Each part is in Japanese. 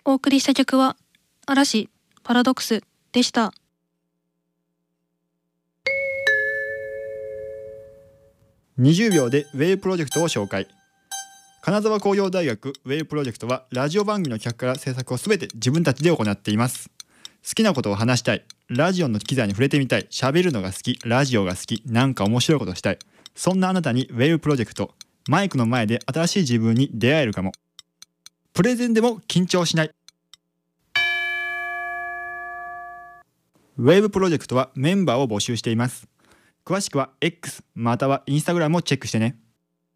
お送りした曲は嵐パラドックスでした。 20秒でウェイプロジェクトを紹介。金沢工業大学ウェイプロジェクトはラジオ番組の企画から制作をすべて自分たちで行っています。好きなことを話したい、ラジオの機材に触れてみたい、喋るのが好き、ラジオが好き、なんか面白いことしたい、そんなあなたにウェイプロジェクト、マイクの前で新しい自分に出会えるかも。プレゼンでも緊張しない。ウェブプロジェクトはメンバーを募集しています。詳しくは X または Instagram をチェックしてね。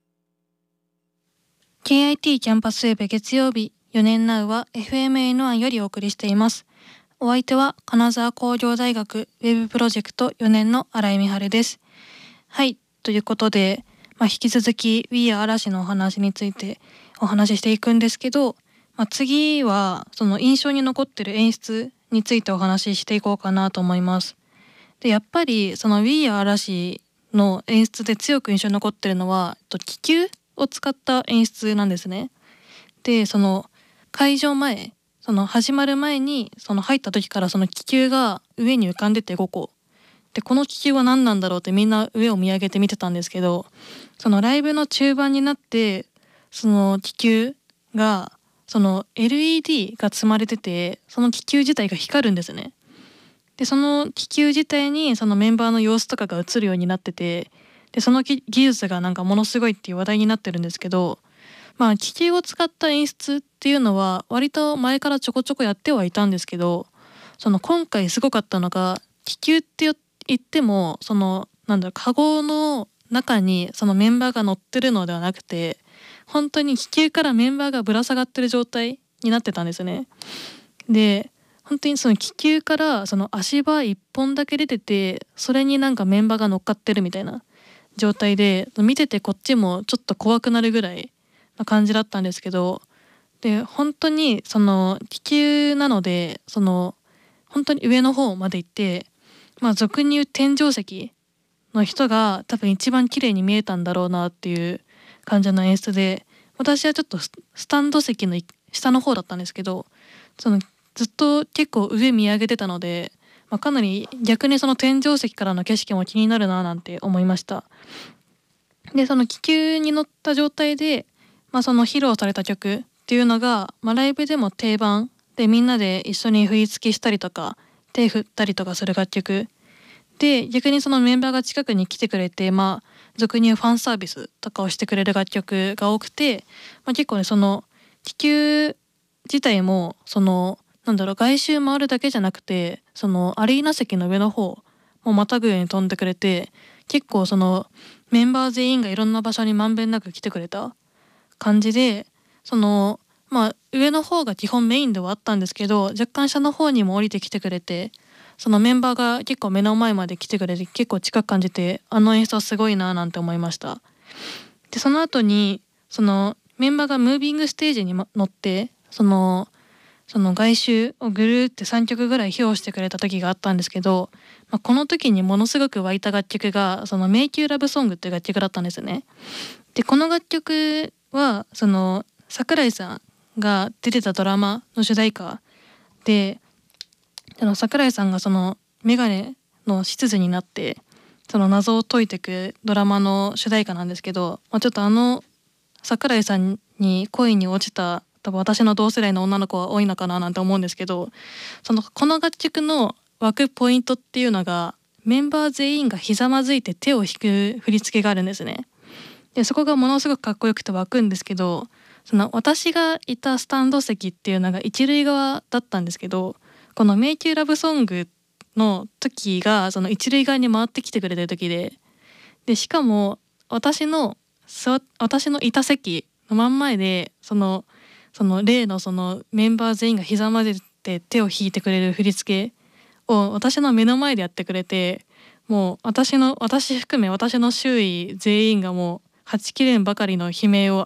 KIT キャンパスウェブ月曜日4年ナウは FMN1 よりお送りしています。お相手は金沢工業大学ウェブプロジェクト4年の新井美晴です。はい、ということで、引き続き We Are 嵐のお話についてお話ししていくんですけど、次はその印象に残ってる演出についてお話ししていこうかなと思います。でやっぱりその We Are 嵐の演出で強く印象に残ってるのは気球を使った演出なんですね。でその会場前、その始まる前にその入った時からその気球が上に浮かんでて5個で、この気球は何なんだろうってみんな上を見上げて見てたんですけど、そのライブの中盤になってその気球がその LED が積まれてて、その気球自体が光るんですね。でその気球自体にそのメンバーの様子とかが映るようになってて、でその技術がなんかものすごいっていう話題になってるんですけど、気球を使った演出っていうのは割と前からちょこちょこやってはいたんですけど、その今回すごかったのが、気球って言ってもそのカゴの中にそのメンバーが乗ってるのではなくて、本当に気球からメンバーがぶら下がってる状態になってたんですね。で本当にその気球からその足場一本だけ出てて、それになんかメンバーが乗っかってるみたいな状態で、見ててこっちもちょっと怖くなるぐらいな感じだったんですけど、で本当にその気球なのでその本当に上の方まで行って、俗に言う天井石の人が多分一番綺麗に見えたんだろうなっていう感じの演出で、私はちょっとスタンド席の下の方だったんですけど、そのずっと結構上見上げてたので、かなり逆にその天井石からの景色も気になるななんて思いました。でその気球に乗った状態で、その披露された曲っていうのが、ライブでも定番でみんなで一緒に振り付けしたりとか手振ったりとかする楽曲で、逆にそのメンバーが近くに来てくれて、俗に言うファンサービスとかをしてくれる楽曲が多くて、結構ねその気球自体もその外周回るだけじゃなくて、そのアリーナ席の上の方もまたぐように飛んでくれて、結構そのメンバー全員がいろんな場所にまんべんなく来てくれた感じで、その上の方が基本メインではあったんですけど、若干下の方にも降りてきてくれて、そのメンバーが結構目の前まで来てくれて結構近く感じて、あの演出はすごいななんて思いました。でその後にそのメンバーがムービングステージに乗ってその外周をぐるーって3曲ぐらい披露してくれた時があったんですけど、この時にものすごく湧いた楽曲がその迷宮ラブソングっていう楽曲だったんですね。でこの楽曲はその桜井さんが出てたドラマの主題歌で、桜井さんがそのメガネの執事になってその謎を解いていくドラマの主題歌なんですけど、ちょっと桜井さんに恋に落ちた多分私の同世代の女の子は多いのかななんて思うんですけど、この楽曲の湧くポイントっていうのが、メンバー全員がひざまずいて手を弾く振り付けがあるんですね。でそこがものすごくかっこよくて湧くんですけど、その私がいたスタンド席っていうのが一塁側だったんですけど、この迷宮ラブソングの時がその一塁側に回ってきてくれてる時でしかも私のいた席の真ん前でその例のそのメンバー全員がひざまずいて手を弾いてくれる振り付けを私の目の前でやってくれて、もう私含め私の周囲全員がもうはちきれんばかりの悲鳴を